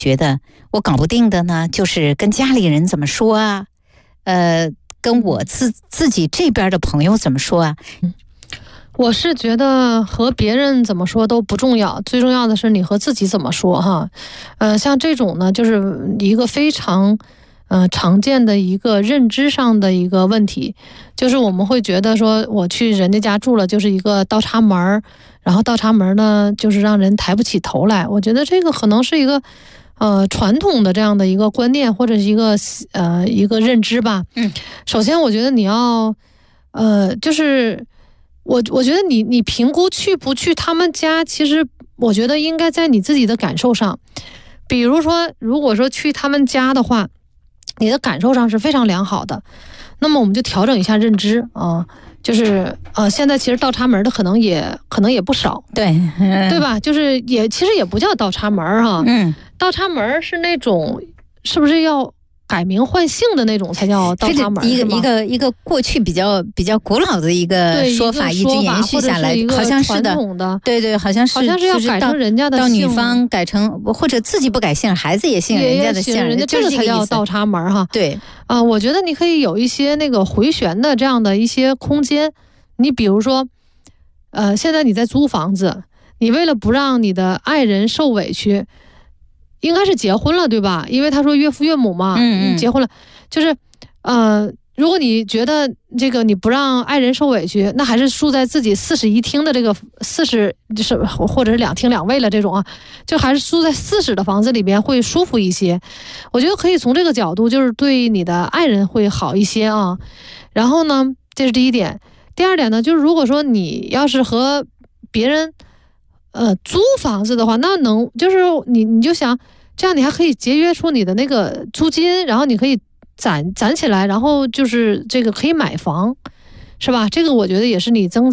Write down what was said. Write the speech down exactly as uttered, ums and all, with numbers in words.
觉得我搞不定的呢，就是跟家里人怎么说啊，呃，跟我自自己这边的朋友怎么说啊。 我是觉得和别人怎么说都不重要，最重要的是你和自己怎么说哈。呃，像这种呢，就是一个非常呃常见的一个认知上的一个问题，就是我们会觉得说我去人家家住了就是一个倒插门，然后倒插门呢就是让人抬不起头来。我觉得这个可能是一个呃传统的这样的一个观念或者是一个呃一个认知吧。 嗯， 首先我觉得你要呃就是我我觉得你你评估去不去他们家，其实我觉得应该在你自己的感受上。比如说如果说去他们家的话，你的感受上是非常良好的，那么我们就调整一下认知啊，就是呃，现在其实倒插门的可能也可能也不少， 对、嗯、 对吧？就是也其实也不叫倒插门哈， 嗯， 倒插门是那种是不是要改名换姓的那种才叫倒插门？ 一个一个一个过去比较比较古老的一个说法，一直延续下来，好像是的，对对，好像是好像是要改成人家的姓， 到女方改成或者自己不改姓，孩子也姓人家的姓， 人家这个才叫倒插门哈。 对啊、呃，我觉得你可以有一些那个回旋的这样的一些空间。你比如说，呃，现在你在租房子，你为了不让你的爱人受委屈。应该是结婚了对吧？因为他说岳父岳母嘛， 嗯嗯， 结婚了，就是呃，如果你觉得这个你不让爱人受委屈，那还是住在自己四室一厅的这个四室，就是或者是两厅两卫了这种啊，就还是住在四室的房子里边会舒服一些。我觉得可以从这个角度，就是对你的爱人会好一些啊。然后呢，这是第一点。第二点呢，就是如果说你要是和别人呃租房子的话，那能就是你你就想这样，你还可以节约出你的那个租金，然后你可以攒攒起来，然后就是这个可以买房，是吧？这个我觉得也是你增